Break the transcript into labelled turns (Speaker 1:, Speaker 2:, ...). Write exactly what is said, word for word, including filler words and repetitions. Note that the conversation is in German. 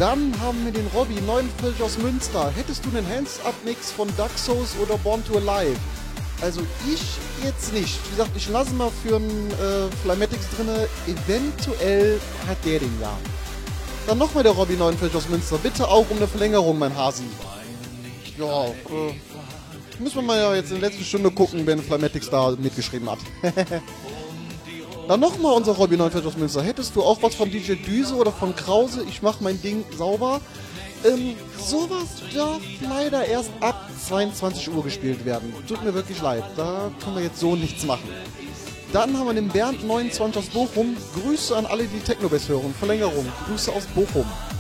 Speaker 1: Dann haben wir den Robby, neunundvierzig aus Münster. Hättest du einen Hands-Up-Mix von Dark Souls oder Born to Alive? Also ich jetzt nicht. Wie gesagt, ich lasse mal für einen äh, Flymatix drinne. Eventuell hat der den ja. Dann nochmal der Robby, neunundvierzig aus Münster. Bitte auch um eine Verlängerung, mein Hasi. Ja, äh, müssen wir mal ja jetzt in der letzten Stunde gucken, wenn Flymatix da mitgeschrieben hat. Dann nochmal unser Robby, neunundvierzig aus Münster. Hättest du auch was von D J Düse oder von Krause? Ich mach mein Ding sauber. Ähm, sowas darf leider erst ab zweiundzwanzig Uhr gespielt werden. Tut mir wirklich leid, da können wir jetzt so nichts machen. Dann haben wir den Bernd neunundzwanzig aus Bochum. Grüße an alle, die Technobase hören. Verlängerung. Grüße aus Bochum.